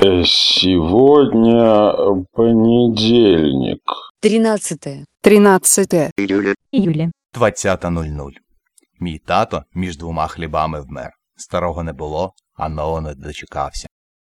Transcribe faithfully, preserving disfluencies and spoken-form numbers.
Э, Сегодня понедельник. Тринадцатое. Тринадцяте. Июля. Двадцята нуль нуль. Мій тато між двома хлібами вмер. Старого не було, а нового не дочекався.